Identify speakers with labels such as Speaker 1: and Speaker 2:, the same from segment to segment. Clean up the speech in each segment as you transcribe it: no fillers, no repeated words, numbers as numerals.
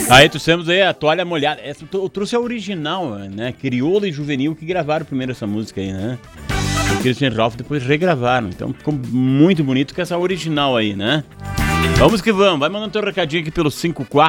Speaker 1: Aí trouxemos aí a Toalha Molhada. Essa eu trouxe a original, né? Crioula e Juvenil que gravaram primeiro essa música aí, né? O Christian Ralph depois regravaram. Então ficou muito bonito com essa original aí, né? Vamos que vamos. Vai mandando teu recadinho aqui pelo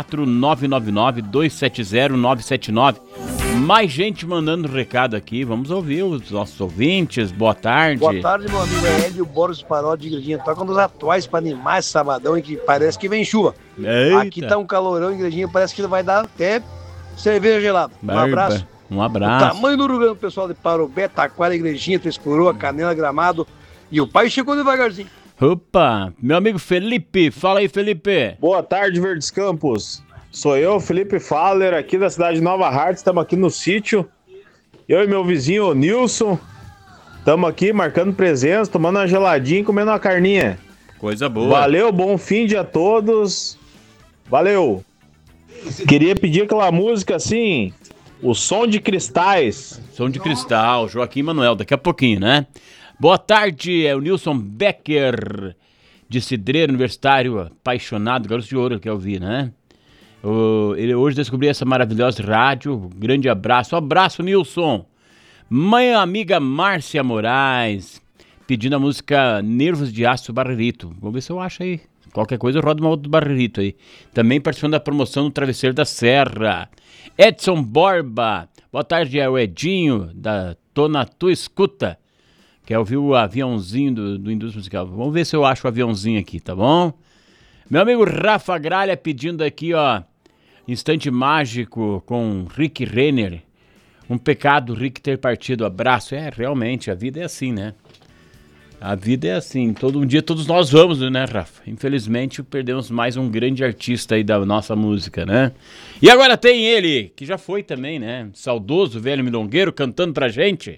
Speaker 1: 54999-270-979. Mais gente mandando recado aqui. Vamos ouvir os nossos ouvintes. Boa tarde.
Speaker 2: Boa tarde, meu amigo Hélio Boros Paró de Igrejinha. Toca um dos atuais para animar esse sabadão e que parece que vem chuva.
Speaker 1: Eita.
Speaker 2: Aqui tá um calorão em Igrejinha, parece que vai dar até cerveja gelada. Um abraço.
Speaker 1: Um abraço.
Speaker 2: O tamanho do Urugano, pessoal de Parobé, Taquara, Igrejinha, Três Coroa, Canela, Gramado. E o pai chegou devagarzinho.
Speaker 1: Opa, meu amigo Felipe. Fala aí, Felipe.
Speaker 3: Boa tarde, Verdes Campos. Sou eu, Felipe Faller, aqui da cidade de Nova Hartz. Estamos aqui no sítio. Eu e meu vizinho, o Nilson. Estamos aqui marcando presença, tomando uma geladinha e comendo uma carninha.
Speaker 1: Coisa boa.
Speaker 3: Valeu, bom fim de a todos. Valeu. Queria pedir aquela música assim, O Som de Cristais.
Speaker 1: Som de Cristal, Joaquim Manuel, daqui a pouquinho, né? Boa tarde, é o Nilson Becker, de Cidreira, universitário, apaixonado, garoto de ouro que eu vi, né? Ele hoje descobriu essa maravilhosa rádio, grande abraço. Abraço, Nilson. Mãe amiga Márcia Moraes, pedindo a música Nervos de Aço Barrerito. Vamos ver se eu acho aí. Qualquer coisa eu rodo uma outra do Barrerito aí. Também participando da promoção do Travesseiro da Serra. Edson Borba. Boa tarde, é o Edinho, da Tona Tu Escuta. Quer ouvir o aviãozinho do Indústria Musical. Vamos ver se eu acho o aviãozinho aqui, tá bom? Meu amigo Rafa Gralha pedindo aqui, ó, Instante Mágico com Rick Renner. Um pecado Rick ter partido. Abraço. Realmente, a vida é assim, né? A vida é assim. Um dia todos nós vamos, né, Rafa? Infelizmente, perdemos mais um grande artista aí da nossa música, né? E agora tem ele, que já foi também, né? Saudoso, velho milongueiro, cantando pra gente.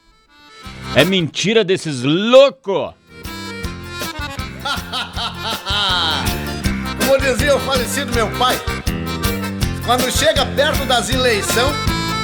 Speaker 1: É mentira desses loucos!
Speaker 4: Como dizia o falecido meu pai, quando chega perto das eleições,